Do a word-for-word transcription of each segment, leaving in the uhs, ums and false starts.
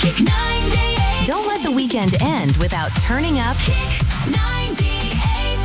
Kick ninety-eight. Don't let the weekend end without turning up. Kick ninety-eight.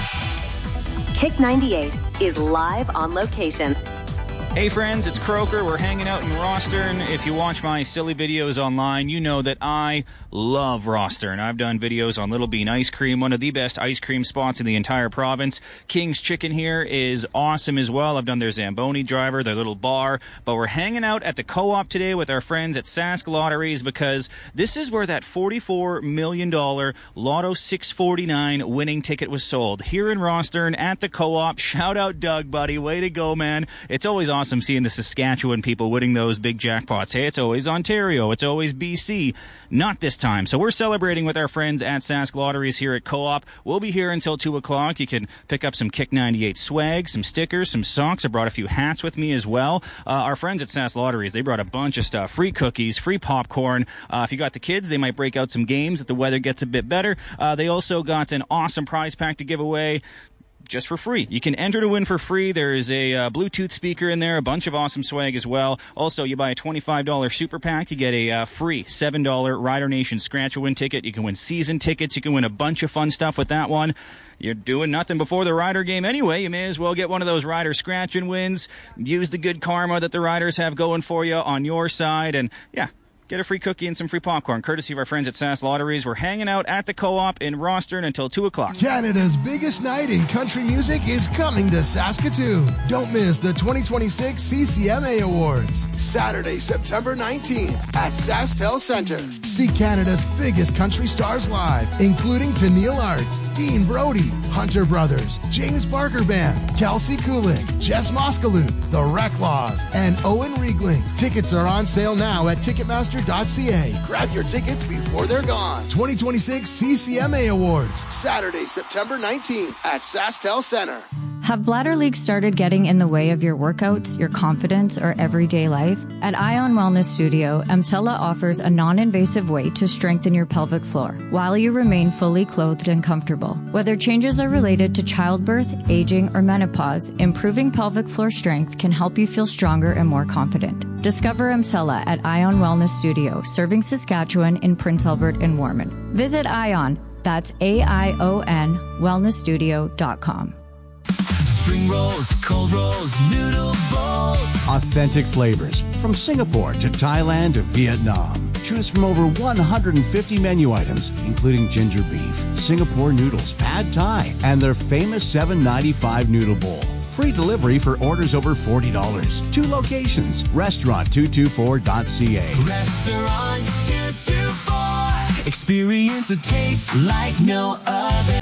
Kick ninety-eight is live on location. Hey friends, it's Croker. We're hanging out in Rostern. If you watch my silly videos online, you know that I love Rostern. I've done videos on Little Bean Ice Cream, one of the best ice cream spots in the entire province. King's Chicken here is awesome as well. I've done their Zamboni driver, their little bar. But we're hanging out at the Co-op today with our friends at Sask Lotteries because this is where that forty-four million dollars Lotto six forty-nine winning ticket was sold. Here in Rostern at the Co-op. Shout out Doug, buddy. Way to go, man. It's always awesome. I'm seeing the Saskatchewan people winning those big jackpots. Hey, it's always Ontario. It's always B C. Not this time. So we're celebrating with our friends at Sask Lotteries here at Co-op. We'll be here until two o'clock. You can pick up some Kick ninety-eight swag, some stickers, some socks. I brought a few hats with me as well. Uh, our friends at Sask Lotteries, they brought a bunch of stuff. Free cookies, free popcorn. Uh, if you got the kids, they might break out some games if the weather gets a bit better. Uh, they also got an awesome prize pack to give away. Just for free. You can enter to win for free. There's a uh, Bluetooth speaker in there, a bunch of awesome swag as well. Also, you buy a twenty-five dollars super pack, you get a uh, free seven dollars Rider Nation Scratch-A-Win ticket. You can win season tickets. You can win a bunch of fun stuff with that one. You're doing nothing before the Rider game anyway. You may as well get one of those Rider Scratch-and-Wins. Use the good karma that the Riders have going for you on your side. And, yeah. Get a free cookie and some free popcorn, courtesy of our friends at Sask Lotteries. We're hanging out at the Co-op in Rostern until two o'clock. Canada's biggest night in country music is coming to Saskatoon. Don't miss the twenty twenty-six C C M A Awards. Saturday, September nineteenth at SaskTel Centre. See Canada's biggest country stars live, including Tennille Arts, Dean Brody, Hunter Brothers, James Barker Band, Kelsey Kulik, Jess Moskalut, The Reclaws, and Owen Riegling. Tickets are on sale now at Ticketmaster dot c a. Grab your tickets before they're gone. twenty twenty-six C C M A Awards, Saturday, September nineteenth at SaskTel Centre. Have bladder leaks started getting in the way of your workouts, your confidence, or everyday life? At Ion Wellness Studio, Emsella offers a non-invasive way to strengthen your pelvic floor while you remain fully clothed and comfortable. Whether changes are related to childbirth, aging, or menopause, improving pelvic floor strength can help you feel stronger and more confident. Discover Emsella at Ion Wellness Studio, serving Saskatchewan in Prince Albert and Warman. Visit Ion, that's A I O N, wellness studio dot com. Spring rolls, cold rolls, noodle bowls. Authentic flavors from Singapore to Thailand to Vietnam. Choose from over one hundred fifty menu items, including ginger beef, Singapore noodles, pad thai, and their famous seven ninety-five noodle bowl. Free delivery for orders over forty dollars. Two locations, restaurant two twenty-four dot c a. Restaurant two twenty-four. Experience a taste like no other.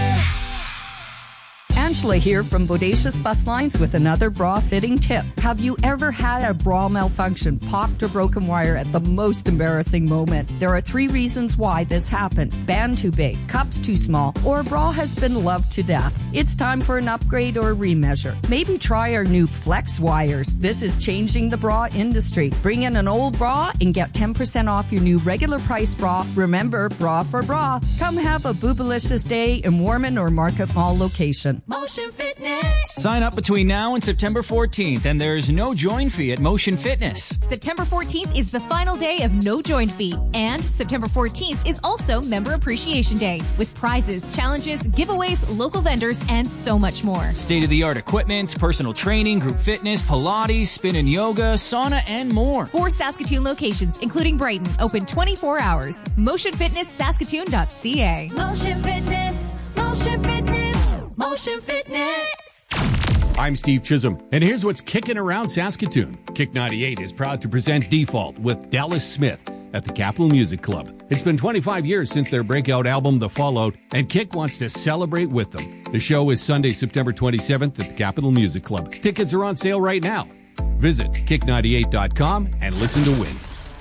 Angela here from Bodacious Bus Lines with another bra fitting tip. Have you ever had a bra malfunction, popped or broken wire at the most embarrassing moment? There are three reasons why this happens. Band too big, cups too small, or a bra has been loved to death. It's time for an upgrade or remeasure. Maybe try our new Flex Wires. This is changing the bra industry. Bring in an old bra and get ten percent off your new regular price bra. Remember, bra for bra. Come have a boobalicious day in Warman or Market Mall location. Motion Fitness. Sign up between now and September fourteenth, and there's no join fee at Motion Fitness. September fourteenth is the final day of no join fee, and September fourteenth is also Member Appreciation Day, with prizes, challenges, giveaways, local vendors, and so much more. State-of-the-art equipment, personal training, group fitness, Pilates, spin and yoga, sauna, and more. Four Saskatoon locations, including Brighton, open twenty-four hours. Motion Fitness Saskatoon dot c a. Motion Fitness. Motion Fitness. Motion Fitness. I'm Steve Chisholm, and here's what's kicking around Saskatoon. Kick ninety-eight is proud to present Default with Dallas Smith at the Capital Music Club. It's been twenty-five years since their breakout album, The Fallout, and Kick wants to celebrate with them. The show is Sunday, September twenty-seventh at the Capital Music Club. Tickets are on sale right now. Visit kick ninety-eight dot com and listen to win.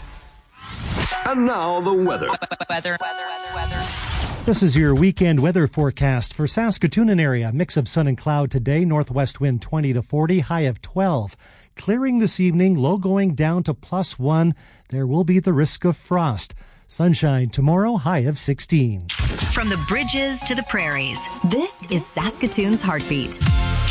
And now the weather. Weather, weather, weather. This is your weekend weather forecast for Saskatoon and area. Mix of sun and cloud today. Northwest wind twenty to forty, high of twelve. Clearing this evening, low going down to plus one. There will be the risk of frost. Sunshine tomorrow, high of sixteen. From the bridges to the prairies, this is Saskatoon's heartbeat.